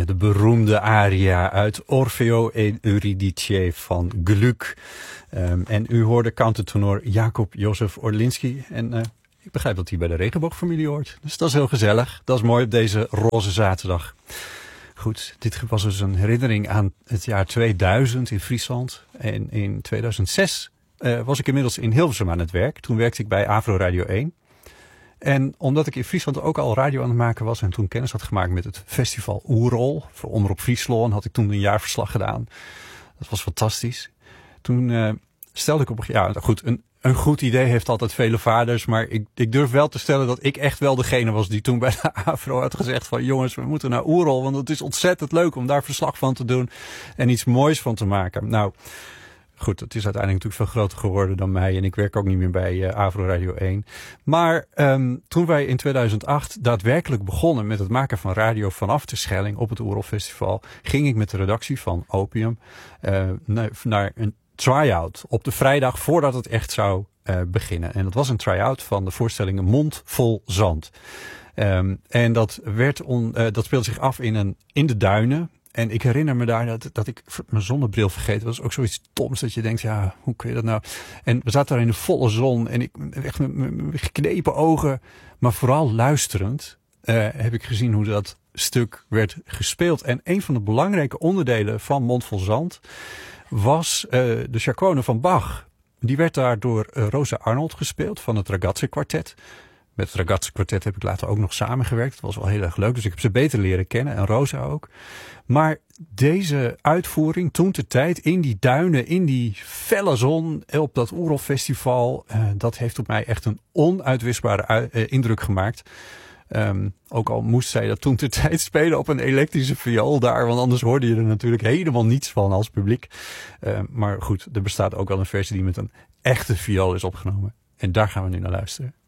met de beroemde aria uit Orfeo en Eurydice van Gluck. En u hoorde countertenor Jacob Jozef Orlinski. En ik begrijp dat hij bij de Regenboogfamilie hoort. Dus dat is heel gezellig. Dat is mooi op deze roze zaterdag. Goed, dit was dus een herinnering aan het jaar 2000 in Friesland. En in 2006 was ik inmiddels in Hilversum aan het werk. Toen werkte ik bij Avro Radio 1. En omdat ik in Friesland ook al radio aan het maken was en toen kennis had gemaakt met het festival Oerol voor Omroep Friesland, had ik toen een jaarverslag gedaan. Dat was fantastisch. Toen stelde ik een goed idee heeft altijd vele vaders, maar ik durf wel te stellen dat ik echt wel degene was die toen bij de AVRO had gezegd van jongens, we moeten naar Oerol, want het is ontzettend leuk om daar verslag van te doen en iets moois van te maken. Nou, goed, het is uiteindelijk natuurlijk veel groter geworden dan mij en ik werk ook niet meer bij Avro Radio 1. Maar toen wij in 2008 daadwerkelijk begonnen met het maken van radio vanaf de Schelling op het Oerol Festival, ging ik met de redactie van Opium naar een try-out op de vrijdag voordat het echt zou beginnen. En dat was een try-out van de voorstelling Een Mond Vol Zand. En dat speelde zich af in de duinen. En ik herinner me daar dat ik mijn zonnebril vergeten. Dat was ook zoiets stoms dat je denkt, ja, hoe kun je dat nou? En we zaten daar in de volle zon en ik echt met mijn geknepen ogen, maar vooral luisterend, heb ik gezien hoe dat stuk werd gespeeld. En een van de belangrijke onderdelen van Mond Vol Zand was de Chaconne van Bach. Die werd daar door Rosa Arnold gespeeld van het Ragazzi Quartet. Met het Ragazzi Quartet heb ik later ook nog samengewerkt. Dat was wel heel erg leuk, dus ik heb ze beter leren kennen en Rosa ook. Maar deze uitvoering toen ter tijd in die duinen, in die felle zon op dat Oerol Festival, dat heeft op mij echt een onuitwisbare indruk gemaakt. Ook al moest zij dat toen ter tijd spelen op een elektrische viool daar, want anders hoorde je er natuurlijk helemaal niets van als publiek. Maar goed, er bestaat ook wel een versie die met een echte viool is opgenomen. En daar gaan we nu naar luisteren.